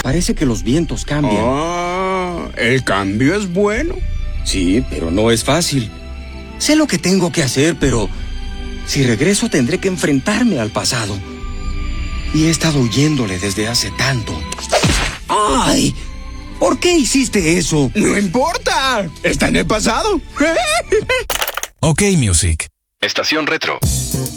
Parece que los vientos cambian. Ah, el cambio es bueno. Sí, pero no es fácil. Sé lo que tengo que hacer, pero si regreso tendré que enfrentarme al pasado. Y he estado huyéndole desde hace tanto. ¡Ay! ¿Por qué hiciste eso? No importa. Está en el pasado. OK Music. Estación Retro.